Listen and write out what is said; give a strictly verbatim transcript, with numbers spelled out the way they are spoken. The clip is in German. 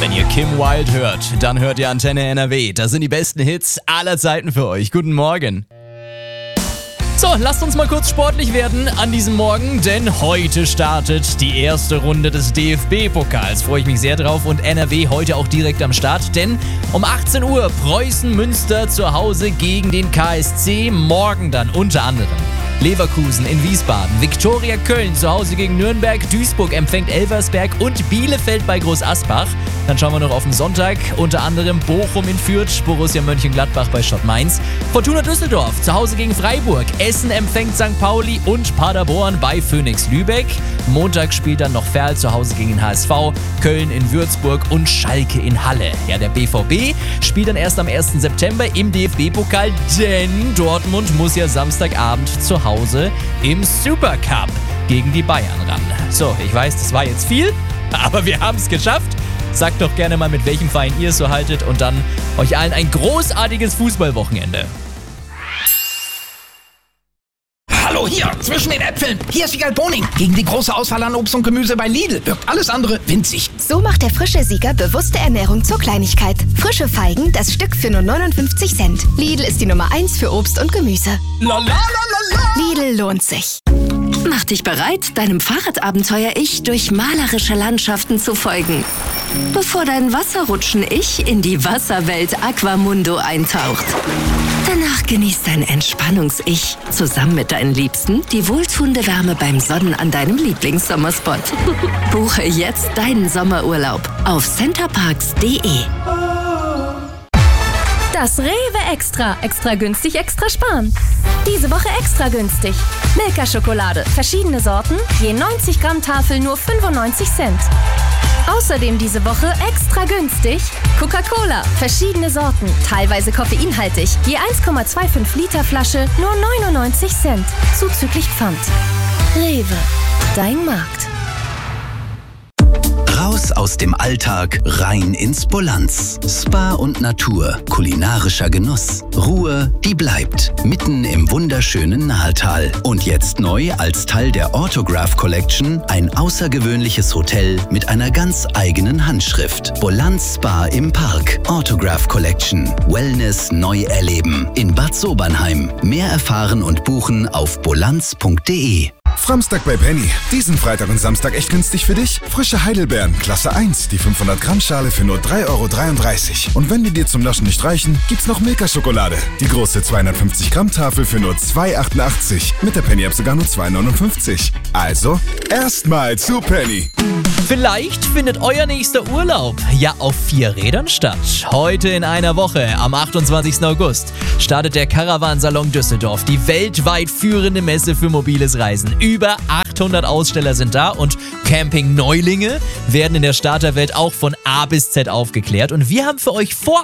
Wenn ihr Kim Wilde hört, dann hört ihr Antenne N R W. Das sind die besten Hits aller Zeiten für euch. Guten Morgen. So, lasst uns mal kurz sportlich werden an diesem Morgen, denn heute startet die erste Runde des D F B-Pokals. Freue ich mich sehr drauf und N R W heute auch direkt am Start, denn um achtzehn Uhr Preußen Münster zu Hause gegen den K S C. Morgen dann unter anderem Leverkusen in Wiesbaden, Viktoria Köln zu Hause gegen Nürnberg, Duisburg empfängt Elversberg und Bielefeld bei Groß Asbach. Dann schauen wir noch auf den Sonntag, unter anderem Bochum in Fürth, Borussia Mönchengladbach bei Schott Mainz, Fortuna Düsseldorf zu Hause gegen Freiburg, Essen empfängt Sankt Pauli und Paderborn bei Phoenix Lübeck. Montag spielt dann noch Ferl zu Hause gegen den H S V, Köln in Würzburg und Schalke in Halle. Ja, der B V B spielt dann erst am ersten September im D F B-Pokal, denn Dortmund muss ja Samstagabend zu Hause Hause im Supercup gegen die Bayern ran. So, ich weiß, das war jetzt viel, aber wir haben es geschafft. Sagt doch gerne mal, mit welchem Verein ihr es so haltet und dann euch allen ein großartiges Fußballwochenende. Hallo, hier, zwischen den Äpfeln. Hier ist Wiegald Boning. Gegen die große Auswahl an Obst und Gemüse bei Lidl wirkt alles andere winzig. So macht der frische Sieger bewusste Ernährung zur Kleinigkeit. Frische Feigen, das Stück für nur neunundfünfzig Cent. Lidl ist die Nummer eins für Obst und Gemüse. La, la, la, la, la. Lidl lohnt sich. Mach dich bereit, deinem Fahrradabenteuer-Ich durch malerische Landschaften zu folgen. Bevor dein Wasserrutschen-Ich in die Wasserwelt Aquamundo eintaucht. Danach genießt dein Entspannungs-Ich zusammen mit deinen Liebsten die wohltuende Wärme beim Sonnen an deinem Lieblingssommerspot. Buche jetzt deinen Sommerurlaub auf centerparks punkt de. Das Rewe Extra. Extra günstig, extra sparen. Diese Woche extra günstig. Milka-Schokolade. Verschiedene Sorten. Je neunzig Gramm Tafel nur fünfundneunzig Cent. Außerdem diese Woche extra günstig Coca-Cola. Verschiedene Sorten. Teilweise koffeinhaltig. Je eins Komma fünfundzwanzig Liter Flasche nur neunundneunzig Cent. Zuzüglich Pfand. Rewe. Dein Markt. Raus aus dem Alltag, rein ins Bolanz. Spa und Natur, kulinarischer Genuss. Ruhe, die bleibt. Mitten im wunderschönen Nahetal. Und jetzt neu als Teil der Autograph Collection ein außergewöhnliches Hotel mit einer ganz eigenen Handschrift. Bolanz Spa im Park. Autograph Collection. Wellness neu erleben. In Bad Sobernheim. Mehr erfahren und buchen auf bolanz punkt de. Framstag bei Penny. Diesen Freitag und Samstag echt günstig für dich? Frische Heidelbeeren, Klasse eins, die fünfhundert Gramm Schale für nur drei Euro dreiunddreißig. Und wenn die dir zum Naschen nicht reichen, gibt's noch Milka-Schokolade. Die große zweihundertfünfzig Gramm Tafel für nur zwei Euro achtundachtzig. Mit der Penny-App sogar nur zwei Euro neunundfünfzig. Also, erstmal zu Penny. Vielleicht findet euer nächster Urlaub ja auf vier Rädern statt. Heute in einer Woche, am achtundzwanzigsten August, startet der Caravansalon Düsseldorf, die weltweit führende Messe für mobiles Reisen. Über achthundert Aussteller sind da und Camping-Neulinge werden in der Starterwelt auch von A bis Z aufgeklärt. Und wir haben für euch vor